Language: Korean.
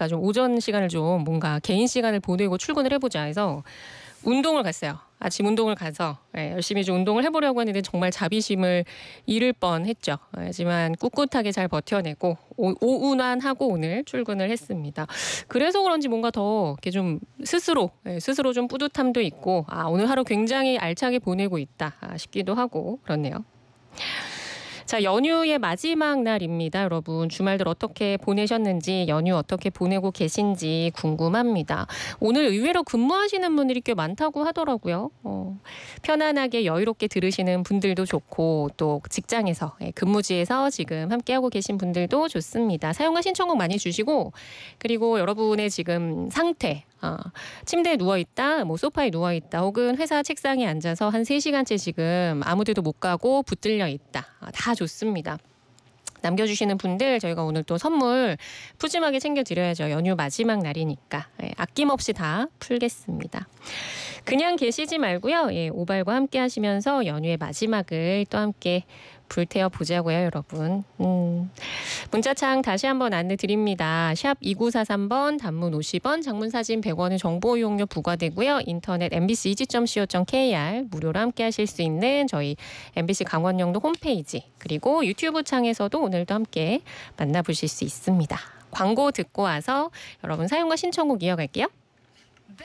그러니까 좀 오전 시간을 좀 뭔가 개인 시간을 보내고 출근을 해보자 해서 운동을 갔어요. 아침 운동을 가서 열심히 좀 운동을 해보려고 했는데 정말 자비심을 잃을 뻔했죠. 하지만 꿋꿋하게 잘 버텨내고 오운환하고 오늘 출근을 했습니다. 그래서 그런지 뭔가 더 이렇게 좀 스스로 좀 뿌듯함도 있고 오늘 하루 굉장히 알차게 보내고 있다 싶기도 하고 그렇네요. 자, 연휴의 마지막 날입니다. 여러분 주말들 어떻게 보내셨는지 연휴 어떻게 보내고 계신지 궁금합니다. 오늘 의외로 근무하시는 분들이 꽤 많다고 하더라고요. 편안하게 여유롭게 들으시는 분들도 좋고 또 직장에서 근무지에서 지금 함께하고 계신 분들도 좋습니다. 사용과 신청곡 많이 주시고 그리고 여러분의 지금 상태 침대에 누워있다, 뭐 소파에 누워있다 혹은 회사 책상에 앉아서 한 3시간째 지금 아무 데도 못 가고 붙들려 있다. 다 좋습니다. 남겨주시는 분들 저희가 오늘 또 선물 푸짐하게 챙겨드려야죠. 연휴 마지막 날이니까 아낌없이 다 풀겠습니다. 그냥 계시지 말고요. 오발과 함께 하시면서 연휴의 마지막을 또 함께 불태워 보자고요, 여러분. 문자창 다시 한번 안내 드립니다. 샵 2943번, 단문 50원, 장문 사진 100원의 정보 이용료 부과되고요. 인터넷 mbc.co.kr 무료로 함께 하실 수 있는 저희 MBC 강원영도 홈페이지 그리고 유튜브 창에서도 오늘도 함께 만나보실 수 있습니다. 광고 듣고 와서 여러분 사용과 신청곡 이어갈게요.